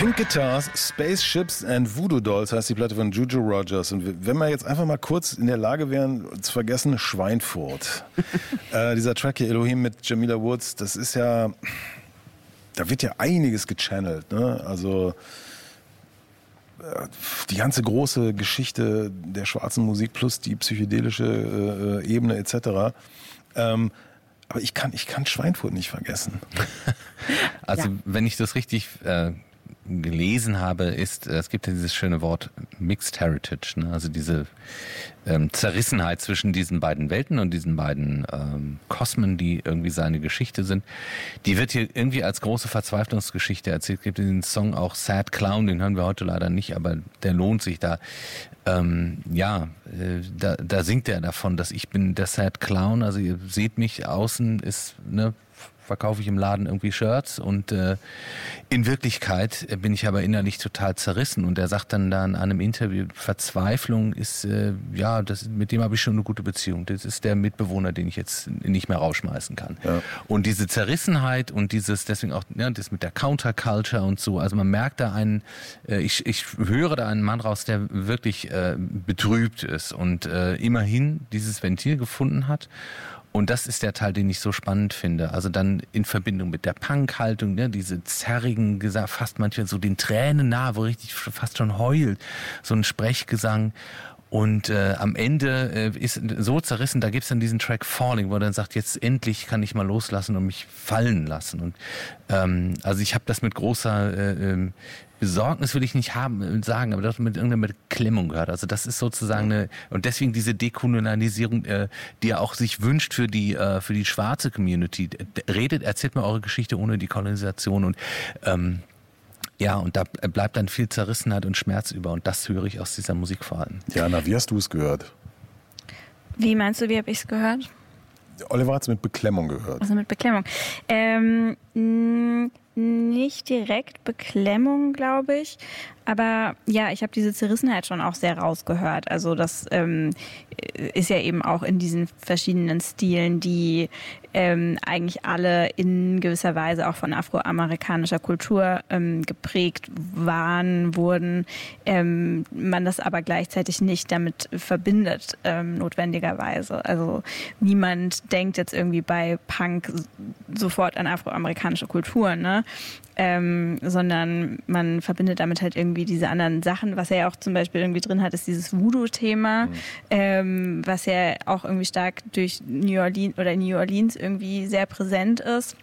Pink Guitars, Spaceships and Voodoo Dolls heißt die Platte von Juju Rogers. Und wenn wir jetzt einfach mal kurz in der Lage wären, zu vergessen, Schweinfurt. Dieser Track hier, Elohim mit Jamila Woods, das ist ja, da wird ja einiges gechannelt, ne? Also die ganze große Geschichte der schwarzen Musik plus die psychedelische Ebene etc. Aber ich kann Schweinfurt nicht vergessen. Also wenn ich das richtig gelesen habe, es gibt ja dieses schöne Wort Mixed Heritage, ne? Also diese Zerrissenheit zwischen diesen beiden Welten und diesen beiden Kosmen, die irgendwie seine Geschichte sind. Die wird hier irgendwie als große Verzweiflungsgeschichte erzählt. Es gibt den Song auch Sad Clown, den hören wir heute leider nicht, aber der lohnt sich da. Da singt er davon, dass ich bin der Sad Clown. Also ihr seht mich, außen ist, ne, verkaufe ich im Laden irgendwie Shirts und in Wirklichkeit bin ich aber innerlich total zerrissen. Und er sagt dann da in einem Interview, Verzweiflung ist, mit dem habe ich schon eine gute Beziehung. Das ist der Mitbewohner, den ich jetzt nicht mehr rausschmeißen kann. Ja. Und diese Zerrissenheit und deswegen auch das mit der Counterculture und so, also man merkt da ich höre da einen Mann raus, der wirklich betrübt ist und immerhin dieses Ventil gefunden hat. Und das ist der Teil, den ich so spannend finde. Also dann in Verbindung mit der Punk-Haltung, ne, diese zerrigen, fast manchmal so den Tränen nahe, wo richtig fast schon heult, so ein Sprechgesang. Und am Ende ist so zerrissen, da gibt's dann diesen Track Falling, wo er dann sagt, jetzt endlich kann ich mal loslassen und mich fallen lassen. Und also ich habe das mit großer Besorgnis will ich nicht sagen, aber das mit irgendeiner Beklemmung gehört. Also das ist sozusagen und deswegen diese Dekolonialisierung, die er auch sich wünscht für die schwarze Community. Erzählt mir eure Geschichte ohne die Kolonisation und und da bleibt dann viel Zerrissenheit und Schmerz über und das höre ich aus dieser Musik vor allem. Jana, wie hast du es gehört? Wie meinst du, wie habe ich es gehört? Oliver hat es mit Beklemmung gehört. Also mit Beklemmung. Nicht direkt Beklemmung, glaube ich. Aber ja, ich habe diese Zerrissenheit schon auch sehr rausgehört. Also das ist ja eben auch in diesen verschiedenen Stilen, die eigentlich alle in gewisser Weise auch von afroamerikanischer Kultur geprägt wurden. Man das aber gleichzeitig nicht damit verbindet, notwendigerweise. Also niemand denkt jetzt irgendwie bei Punk sofort an afroamerikanische Kultur, ne? Sondern man verbindet damit halt irgendwie diese anderen Sachen. Was er ja auch zum Beispiel irgendwie drin hat, ist dieses Voodoo-Thema, was ja auch irgendwie stark durch New Orleans irgendwie sehr präsent ist.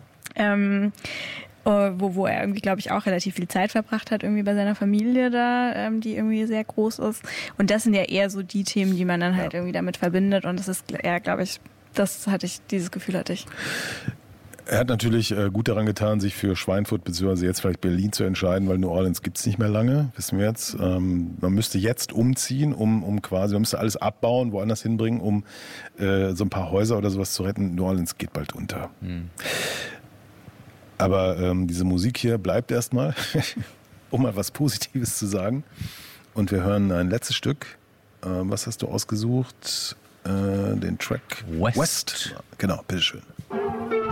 Wo er irgendwie, glaube ich, auch relativ viel Zeit verbracht hat, irgendwie bei seiner Familie da, die irgendwie sehr groß ist. Und das sind ja eher so die Themen, die man dann halt irgendwie damit verbindet. Und das ist eher, glaube ich, dieses Gefühl hatte ich. Er hat natürlich gut daran getan, sich für Schweinfurt bzw. jetzt vielleicht Berlin zu entscheiden, weil New Orleans gibt's nicht mehr lange, wissen wir jetzt. Man müsste jetzt umziehen, man müsste alles abbauen, woanders hinbringen, um so ein paar Häuser oder sowas zu retten. New Orleans geht bald unter. Aber diese Musik hier bleibt erstmal, um mal was Positives zu sagen. Und wir hören ein letztes Stück. Was hast du ausgesucht? Den Track West. Genau, bitteschön.